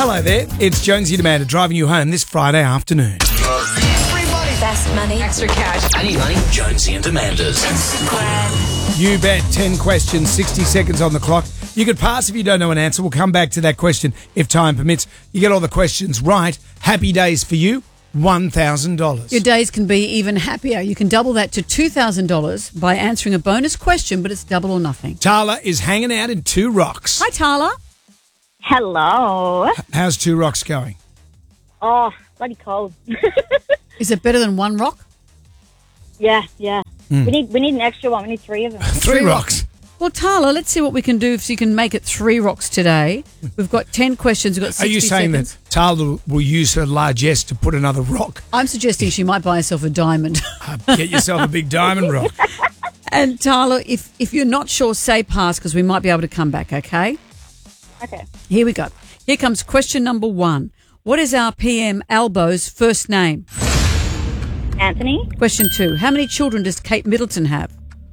Hello there, it's Jonesy and Amanda driving you home this Friday afternoon. Everybody. Best money. Extra cash. I need money. Jonesy and Amanda's. You bet. 10 questions, 60 seconds on the clock. You could pass if you don't know an answer. We'll come back to that question if time permits. You get all the questions right. Happy days for you. $1,000. Your days can be even happier. You can double that to $2,000 by answering a bonus question, but it's double or nothing. Tala is hanging out in Two Rocks. Hi, Tala. Hello. How's Two Rocks going? Oh, bloody cold. Is it better than one rock? Yeah. We need an extra one. We need 3 of them. Three rocks. Well, Tala, let's see what we can do if you can make it 3 rocks today. We've got 10 questions. We've got 60 Are you saying seconds. that Tala will use her largesse to put another rock? I'm suggesting she might buy herself a diamond. Get yourself a big diamond rock. And Tala, if you're not sure, say pass because we might be able to come back, okay? Okay. Here we go. Here comes question number 1. What is our PM Albo's first name? Anthony. Question 2. How many children does Kate Middleton have?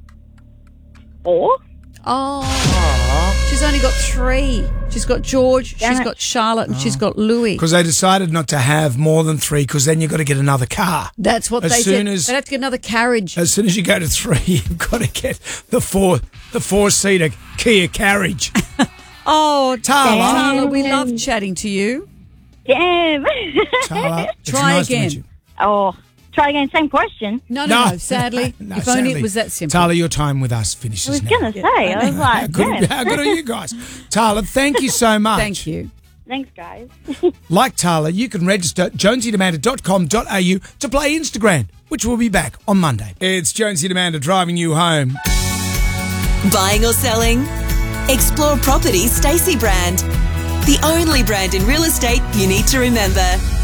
4. Oh, she's only got 3. She's got George, she's got Charlotte, and she's got Louis. Because they decided not to have more than 3 because then you've got to get another car. That's what they said. They'd have to get another carriage. As soon as you go to 3, you've got to get the 4-seater Kia carriage. Oh, Tala. we love chatting to you. Damn. Tala, it's Try nice to again. meet you. Oh, try again. Same question. No, sadly. No, if only sadly. it was that simple. Tala, your time with us I finishes was now. going to say. I was like, damn. How good are you guys? Tala, thank you so much. Thank you. Thanks, guys. Like Tala, you can register at jonesyandamanda.com.au to play Instagram, which will be back on Monday. It's Jonesy and Amanda driving you home. Buying or selling? Explore Properties Stacey brand. The only brand in real estate you need to remember.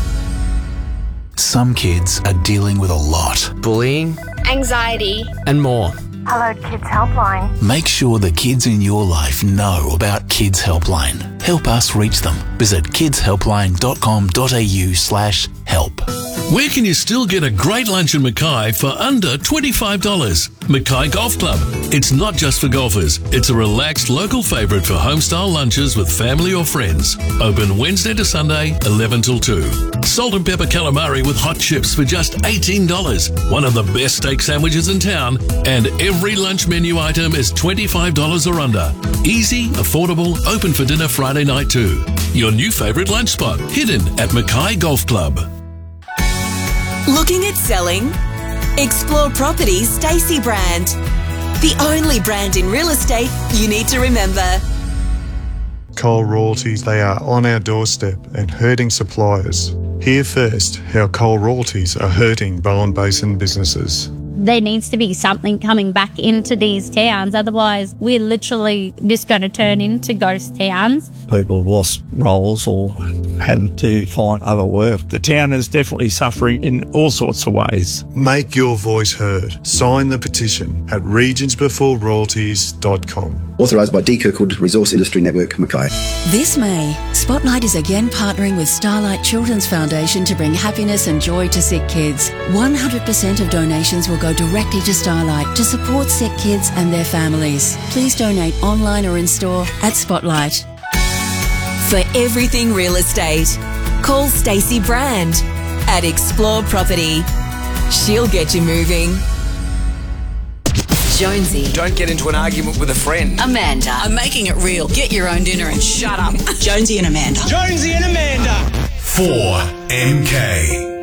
Some kids are dealing with a lot. Bullying Anxiety. and more. Hello Kids Helpline. Make sure the kids in your life know about Kids Helpline. Help us reach them. Visit kidshelpline.com.au/help. Where can you still get a great lunch in Mackay for under $25? Mackay Golf Club. It's not just for golfers. It's a relaxed local favourite for homestyle lunches with family or friends. Open Wednesday to Sunday, 11 till 2. Salt and pepper calamari with hot chips for just $18. One of the best steak sandwiches in town. And every lunch menu item is $25 or under. Easy, affordable, open for dinner Friday night too. Your new favourite lunch spot, hidden at Mackay Golf Club. Looking at selling? Explore Properties Stacey brand. The only brand in real estate you need to remember. Coal royalties, they are on our doorstep and hurting suppliers. Hear first how coal royalties are hurting Bowen Basin businesses. There needs to be something coming back into these towns, otherwise we're literally just going to turn into ghost towns. People have lost roles or had to find other work. The town is definitely suffering in all sorts of ways. Make your voice heard. Sign the petition at regionsbeforeroyalties.com. Authorised by D. Kirkwood Resource Industry Network, Mackay. This May, Spotlight is again partnering with Starlight Children's Foundation to bring happiness and joy to sick kids. 100% of donations will go directly to Starlight to support sick kids and their families. Please donate online or in store at Spotlight. For everything real estate, call Stacey Brand at Explore Property. She'll get you moving. Jonesy. Don't get into an argument with a friend. Amanda. I'm making it real. Get your own dinner and shut up. Jonesy and Amanda. Jonesy and Amanda. 4MK.